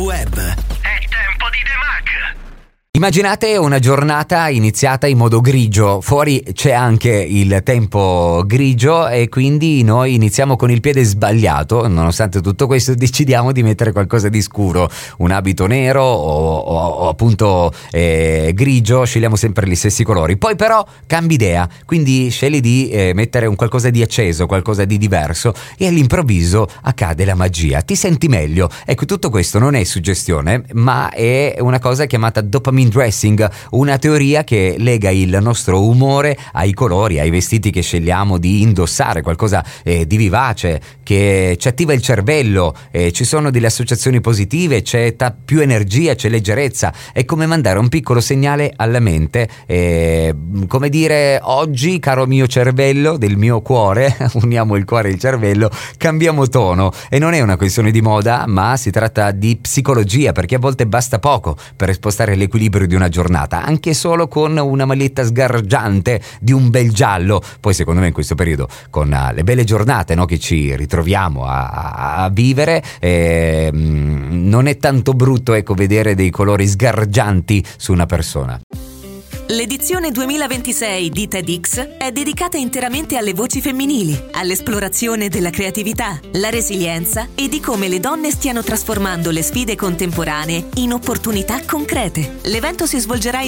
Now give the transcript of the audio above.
Web. È tempo di The Mac. Immaginate una giornata iniziata in modo grigio, fuori c'è anche il tempo grigio e quindi noi iniziamo con il piede sbagliato. Nonostante tutto questo decidiamo di mettere qualcosa di scuro, un abito nero o appunto grigio, scegliamo sempre gli stessi colori. Poi però cambi idea, quindi scegli di mettere un qualcosa di acceso, qualcosa di diverso e all'improvviso accade la magia, ti senti meglio. Ecco, tutto questo non è suggestione, ma è una cosa chiamata dopamine dressing, una teoria che lega il nostro umore ai colori, ai vestiti che scegliamo di indossare, qualcosa di vivace che ci attiva il cervello, ci sono delle associazioni positive, c'è più energia, c'è leggerezza. È come mandare un piccolo segnale alla mente, come dire: oggi, caro mio cervello, del mio cuore, uniamo il cuore e il cervello, cambiamo tono. E non è una questione di moda, ma si tratta di psicologia, perché a volte basta poco per spostare l'equilibrio di una giornata, anche solo con una maglietta sgargiante di un bel giallo. Poi secondo me in questo periodo, con le belle giornate, no, che ci ritroviamo a vivere, non è tanto brutto, ecco, vedere dei colori sgargianti su una persona. L'edizione 2026 di TEDx è dedicata interamente alle voci femminili, all'esplorazione della creatività, la resilienza e di come le donne stiano trasformando le sfide contemporanee in opportunità concrete. L'evento si svolgerà in